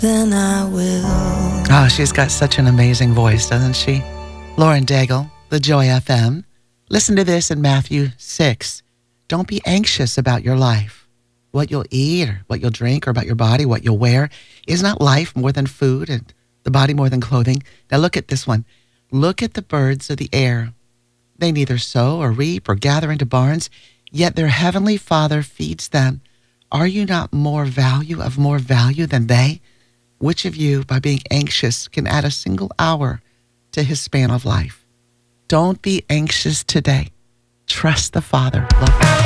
then I will. Oh, she's got such an amazing voice, doesn't she? Lauren Daigle, the Joy FM. Listen to this in Matthew 6. Don't be anxious about your life, what you'll eat or what you'll drink, or about your body, what you'll wear. Is not life more than food and the body more than clothing? Now look at this one. Look at the birds of the air. They neither sow or reap or gather into barns, yet their heavenly Father feeds them. Are you not of more value than they? Which of you, by being anxious, can add a single hour to his span of life? Don't be anxious today. Trust the Father. Love him.